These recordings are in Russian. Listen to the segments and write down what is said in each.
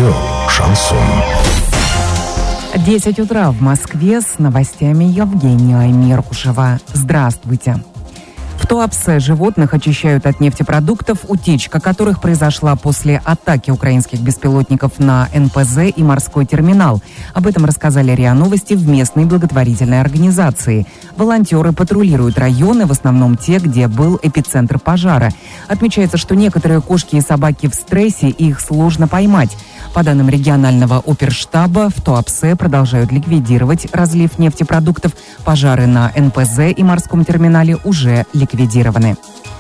Радио «Шансон». 10 утра в Москве, с новостями Евгения Меркушева. Здравствуйте. В Туапсе животных очищают от нефтепродуктов, утечка которых произошла после атаки украинских беспилотников на НПЗ и морской терминал. Об этом рассказали РИА Новости в местной благотворительной организации. Волонтеры патрулируют районы, в основном те, где был эпицентр пожара. Отмечается, что некоторые кошки и собаки в стрессе, и их сложно поймать. По данным регионального оперштаба, в Туапсе продолжают ликвидировать разлив нефтепродуктов. Пожары на НПЗ и морском терминале уже ликвидированы.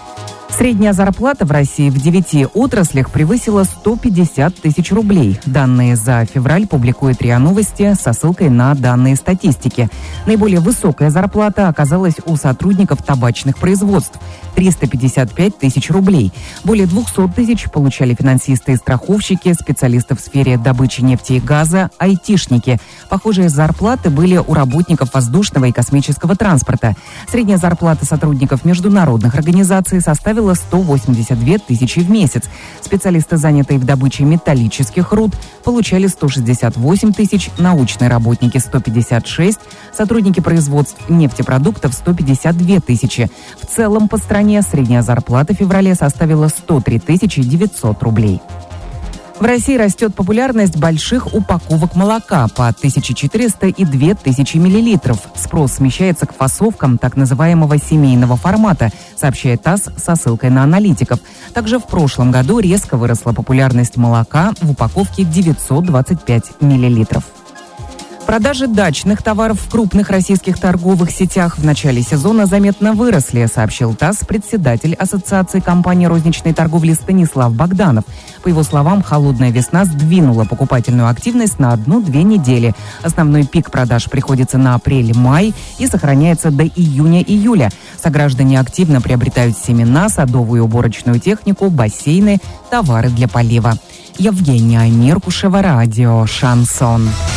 Средняя зарплата в России в 9 отраслях превысила 150 тысяч рублей. Данные за февраль публикует РИА Новости со ссылкой на данные статистики. Наиболее высокая зарплата оказалась у сотрудников табачных производств – 355 тысяч рублей. Более 200 тысяч получали финансисты и страховщики, специалисты в сфере добычи нефти и газа, айтишники. Похожие зарплаты были у работников воздушного и космического транспорта. Средняя зарплата сотрудников международных организаций составила 182 тысячи в месяц. Специалисты, занятые в добыче металлических руд, получали 168 тысяч, научные работники – 156, сотрудники производств нефтепродуктов – 152 тысячи. В целом по стране средняя зарплата в феврале составила 103 900 рублей. В России растет популярность больших упаковок молока по 1400 и 2000 миллилитров. Спрос смещается к фасовкам так называемого семейного формата, сообщает ТАСС со ссылкой на аналитиков. Также в прошлом году резко выросла популярность молока в упаковке 925 миллилитров. Продажи дачных товаров в крупных российских торговых сетях в начале сезона заметно выросли, сообщил ТАСС председатель Ассоциации компаний розничной торговли Станислав Богданов. По его словам, холодная весна сдвинула покупательную активность на 1-2 недели. Основной пик продаж приходится на апрель-май и сохраняется до июня-июля. Сограждане активно приобретают семена, садовую и уборочную технику, бассейны, товары для полива. Евгения Меркушева, радио «Шансон».